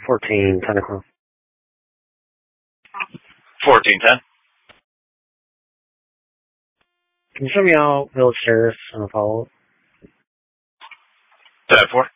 1410 o'clock. 1410. Can you show me out Village Terrace on a follow-up? 10-4.